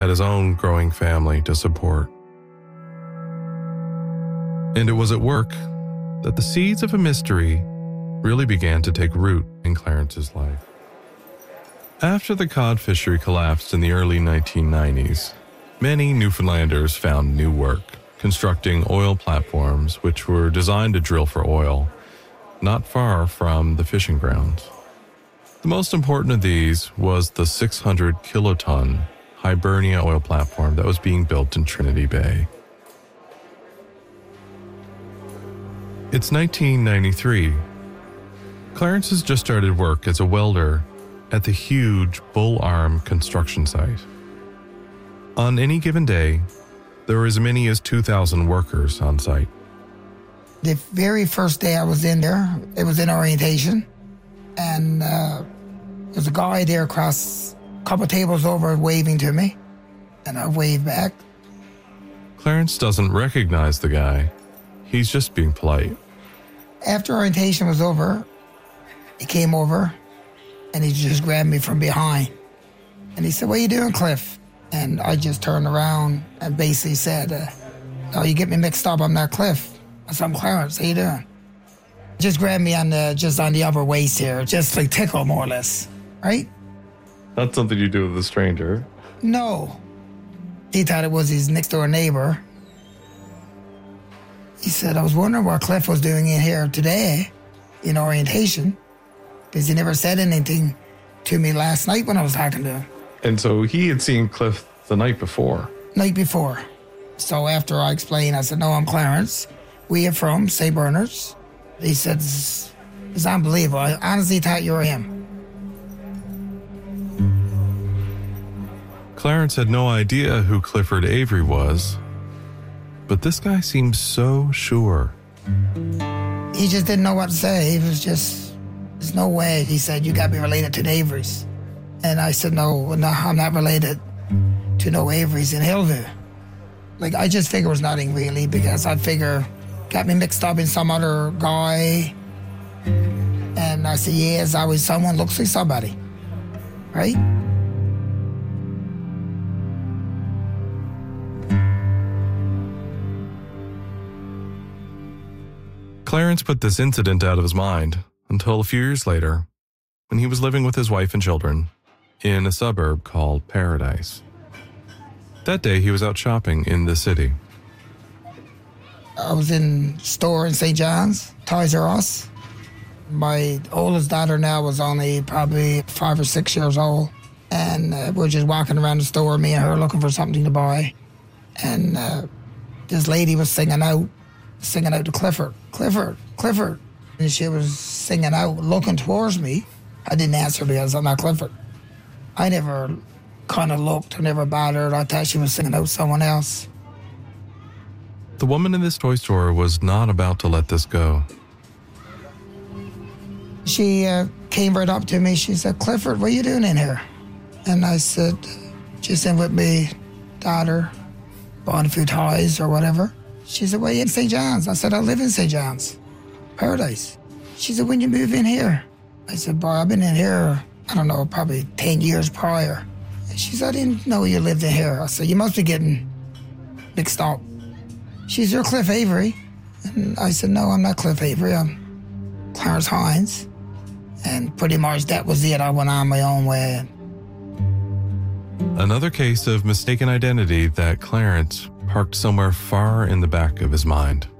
had his own growing family to support. And it was at work that the seeds of a mystery really began to take root in Clarence's life. After the cod fishery collapsed in the early 1990s, many Newfoundlanders found new work, constructing oil platforms which were designed to drill for oil, not far from the fishing grounds. The most important of these was the 600 kiloton Hibernia oil platform that was being built in Trinity Bay. It's 1993. Clarence has just started work as a welder at the huge Bull Arm construction site. On any given day, there were as many as 2,000 workers on site. The very first day I was in there, it was in orientation, and there's a guy there across a couple of tables over waving to me, and I waved back. Clarence doesn't recognize the guy. He's just being polite. After orientation was over, he came over, and he just grabbed me from behind. And he said, "What are you doing, Cliff?" And I just turned around and basically said, "No, you get me mixed up. I'm not Cliff. I said, I'm Clarence. How you doing?" Just grabbed me on the upper waist here, just like tickle, more or less, right? That's something you do with a stranger. No. He thought it was his next door neighbor. He said, "I was wondering what Cliff was doing in here today in orientation, because he never said anything to me last night when I was talking to him." And so he had seen Cliff the night before. Night before. So after I explained, I said, "No, I'm Clarence. We are from St. Bernard's." He said, "It's unbelievable. I honestly thought you were him." Clarence had no idea who Clifford Avery was, but this guy seemed so sure. He just didn't know what to say. He was just, "There's no way." He said, "You got to be related to the Averys." And I said, no, I'm not related to no Averys in Hillview. Like, I just figure it was nothing really, because I figure got me mixed up in some other guy. And I said, "Yeah, it's always someone looks like somebody." Right? Clarence put this incident out of his mind until a few years later, when he was living with his wife and children in a suburb called Paradise. That day, he was out shopping in the city. I was in a store in St. John's, Toys R Us. My oldest daughter now was only probably 5 or 6 years old. And we're just walking around the store, me and her, looking for something to buy. And this lady was singing out to Clifford, "Clifford, Clifford." And she was singing out, looking towards me. I didn't answer because I'm not Clifford. I never kind of looked, I never bothered. I thought she was singing out someone else. The woman in this toy store was not about to let this go. She came right up to me. She said, "Clifford, what are you doing in here?" And I said, "Just in with me daughter, buying a few toys or whatever." She said, "Well, you in St. John's?" I said, "I live in St. John's, Paradise." She said, "When you move in here?" I said, "Boy, I've been in here, I don't know, probably 10 years prior." And she said, "I didn't know you lived in here." I said, "You must be getting mixed up." She said, "You're Cliff Avery." And I said, "No, I'm not Cliff Avery. I'm Clarence Hines." And pretty much that was it. I went on my own way. Another case of mistaken identity that Clarence parked somewhere far in the back of his mind.